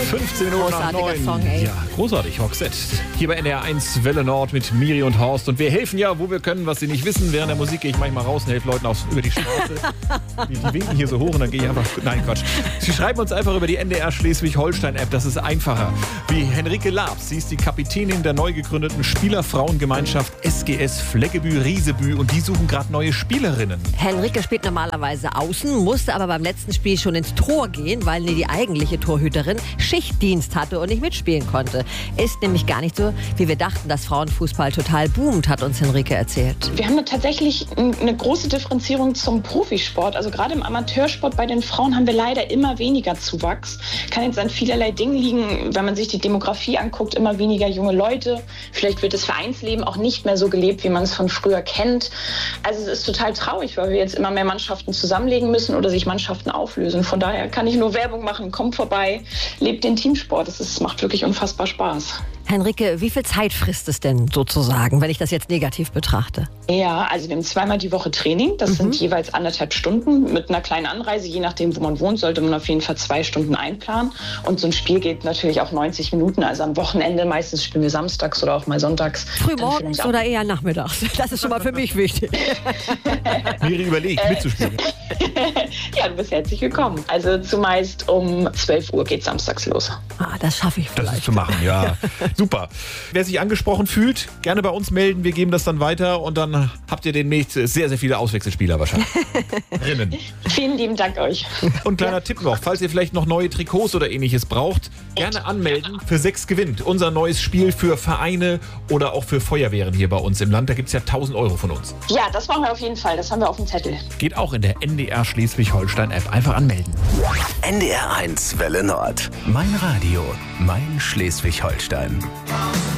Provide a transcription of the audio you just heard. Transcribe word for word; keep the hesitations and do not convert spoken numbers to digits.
fünfzehn Uhr nach Großartiger neun. Song, ey. Ja, großartig, Roxette. Hier bei N D R eins Welle Nord mit Miri und Horst. Und wir helfen ja, wo wir können, was sie nicht wissen. Während der Musik gehe ich manchmal raus und helfe Leuten aufs, über die Straße. die, die winken hier so hoch und dann gehe ich einfach... Nein, Quatsch. Sie schreiben uns einfach über die N D R Schleswig-Holstein-App. Das ist einfacher. Wie Henrike Labs. Sie ist die Kapitänin der neu gegründeten Spielerfrauengemeinschaft S G S Fleckebü-Riesebü. Und die suchen gerade neue Spielerinnen. Henrike spielt normalerweise außen, musste aber beim letzten Spiel schon ins Tor gehen, weil die eigentliche Torhüterin Schichtdienst hatte und nicht mitspielen konnte. Ist nämlich gar nicht so, wie wir dachten, dass Frauenfußball total boomt, hat uns Henrike erzählt. Wir haben tatsächlich eine große Differenzierung zum Profisport. Also gerade im Amateursport bei den Frauen haben wir leider immer weniger Zuwachs. Kann jetzt an vielerlei Dingen liegen, wenn man sich die Demografie anguckt, immer weniger junge Leute. Vielleicht wird das Vereinsleben auch nicht mehr so gelebt, wie man es von früher kennt. Also es ist total traurig, weil wir jetzt immer mehr Mannschaften zusammenlegen müssen oder sich Mannschaften auflösen. Von daher kann ich nur Werbung machen, kommt vorbei, lebt den Teamsport. Es ist, macht wirklich unfassbar Spaß. Henrike, wie viel Zeit frisst es denn sozusagen, wenn ich das jetzt negativ betrachte? Ja, also wir haben zweimal die Woche Training. Das mhm. sind jeweils anderthalb Stunden mit einer kleinen Anreise. Je nachdem, wo man wohnt, sollte man auf jeden Fall zwei Stunden einplanen. Und so ein Spiel geht natürlich auch neunzig Minuten. Also am Wochenende, meistens spielen wir samstags oder auch mal sonntags. Frühmorgens oder eher nachmittags? Das ist schon mal für mich wichtig. Miri überlegt, äh, mitzuspielen. Ja, du bist herzlich willkommen. Also zumeist um zwölf Uhr geht samstags los. Ah, das schaffe ich vielleicht. Das ist zu machen, ja. Super. Wer sich angesprochen fühlt, gerne bei uns melden. Wir geben das dann weiter und dann habt ihr demnächst sehr, sehr viele Auswechselspieler wahrscheinlich. Rinnen. Vielen lieben Dank euch. Und kleiner ja. Tipp noch, falls ihr vielleicht noch neue Trikots oder ähnliches braucht, gerne anmelden. Für sechs gewinnt unser neues Spiel für Vereine oder auch für Feuerwehren hier bei uns im Land. Da gibt es ja tausend Euro von uns. Ja, das machen wir auf jeden Fall. Das haben wir auf dem Zettel. Geht auch in der N D R Schleswig-Holstein-App. Einfach anmelden. N D R eins Welle Nord. Mein Radio. Mein Schleswig-Holstein.